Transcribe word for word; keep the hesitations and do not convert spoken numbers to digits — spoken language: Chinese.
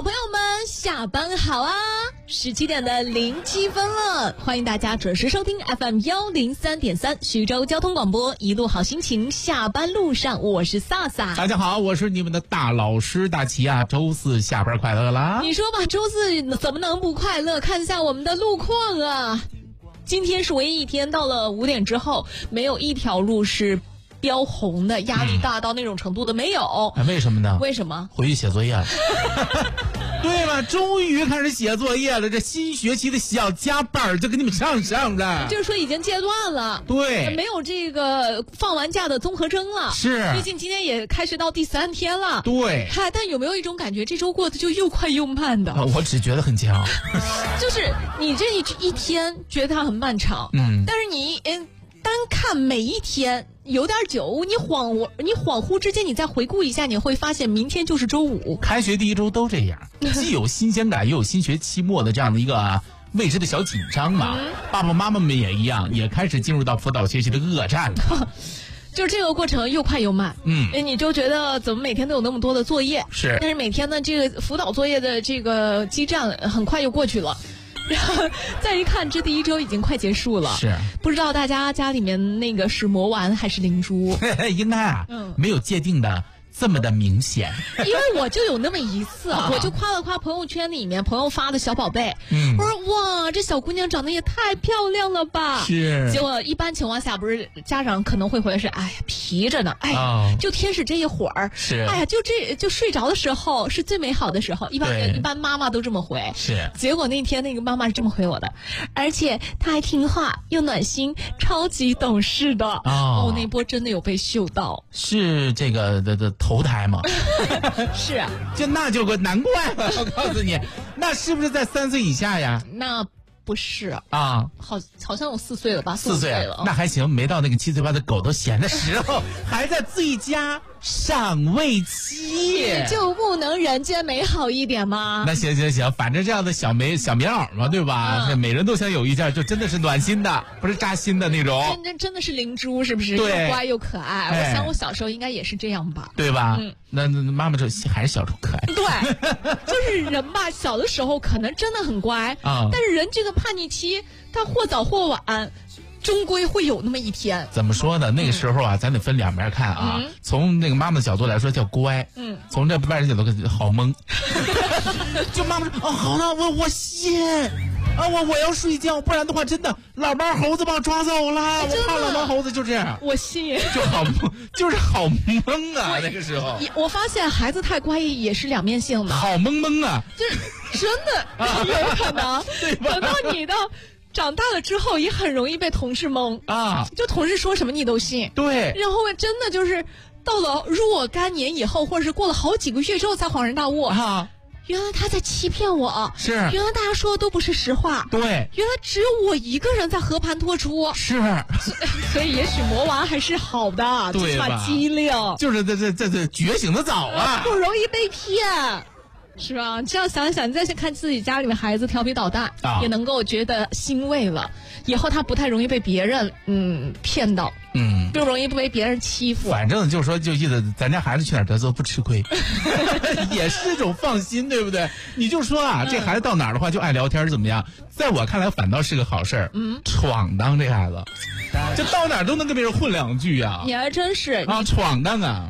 小朋友们下班好啊！十七点的零七分了，欢迎大家准时收听 F M 幺零三点三徐州交通广播，一路好心情。下班路上，我是萨萨。 大家好，我是你们的大老师大齐啊！周四下班快乐啦！ 你说吧，周四怎么能不快乐？看一下我们的路况啊，今天是唯一一天，到了五点之后，没有一条路是标红的，压力大到那种程度的没有。 嗯、为什么呢？ 为什么？ 回去写作业了。对了，终于开始写作业了，这新学期的小加班就给你们上上了。 就是说已经戒断了， 对， 没有这个放完假的综合征了。 是， 毕竟今天也开始到第三天了。 对， 嗨，但有没有一种感觉，这周过得就又快又慢的？ 啊、我只觉得很强。 就是你这一一天觉得它很漫长， 嗯， 但是你嗯单看每一天有点久，你恍你恍惚之间，你再回顾一下，你会发现明天就是周五。 开学第一周都这样，既有新鲜感，又有新学期末的这样的一个、啊、未知的小紧张嘛。嗯、爸爸妈妈们也一样，也开始进入到辅导学习的恶战了。 就是这个过程又快又慢， 嗯， 你就觉得怎么每天都有那么多的作业， 是， 但是每天呢，这个辅导作业的这个激战很快又过去了。然后再一看，这第一周已经快结束了。 是， 不知道大家家里面那个是魔丸还是灵珠？ 应该啊，嗯，没有界定的这么的明显。 因为我就有那么一次，啊、我就夸了夸朋友圈里面朋友发的小宝贝，嗯，我说哇，这小姑娘长得也太漂亮了吧！ 是。 结果一般情况下，不是家长可能会回来是，哎呀，皮着呢，哎呀，哦、就天使这一会儿， 是， 哎呀，就这就睡着的时候是最美好的时候。一般一般妈妈都这么回。 是。 结果那天那个妈妈是这么回我的，而且她还听话又暖心，超级懂事的。哦，我那波真的有被秀到。 是这个的的。投胎吗？ 是啊， 就那就个难怪了。我告诉你，那是不是在三岁以下呀？ 那不是啊， 好，好像有四岁了吧？ 四岁了， 那还行，没到那个七岁八的狗都闲的时候，还在最佳赏味期， 就不能人间美好一点吗？ 那行行行，反正这样的小棉小棉袄嘛，对吧？这、嗯、每人都想有一件，就真的是暖心的，不是扎心的那种。 真真真的是灵珠，是不是？ 对， 又乖又可爱。哎、我想我小时候应该也是这样吧， 对吧？嗯，那那妈妈这还是小时候可爱。 对，就是人吧，小的时候可能真的很乖啊，但是人这个叛逆期，他或早或晚。终归会有那么一天。 怎么说呢？那个时候啊，嗯、咱得分两边看啊。嗯、从那个妈妈的角度来说叫乖，嗯，从这外人角度好懵。就妈妈说：“哦，好了，我我信啊，我我要睡觉，不然的话，真的老毛猴子把我抓走了，我怕老毛猴子就这样。” 我信， 就好就是好懵啊，那个时候。 我发现孩子太乖也是两面性的， 好懵懵啊， 就是真的有可能。 对吧？ 等到你的。长大了之后也很容易被同事蒙啊，就同事说什么你都信。 对， 然后真的就是到了若干年以后，或者是过了好几个月之后才恍然大悟啊，原来他在欺骗我， 是， 原来大家说的都不是实话， 对，原来只有我一个人在和盘托出， 是， 所以也许魔丸还是好的， 对吧？ 最起码机灵， 就是这这这这觉醒的早啊， 不容易被骗。是吧？这样想一想，你再去看自己家里面孩子调皮捣蛋，啊、也能够觉得欣慰了。以后他不太容易被别人嗯骗到，嗯，不容易被别人欺负。 反正就是说，就意思咱家孩子去哪儿得罪不吃亏，也是一种放心，对不对？你就说啊，这孩子到哪儿的话就爱聊天，怎么样？在我看来，反倒是个好事儿。嗯，闯荡这孩子，就到哪儿都能跟别人混两句啊。 你还真是啊，闯荡啊！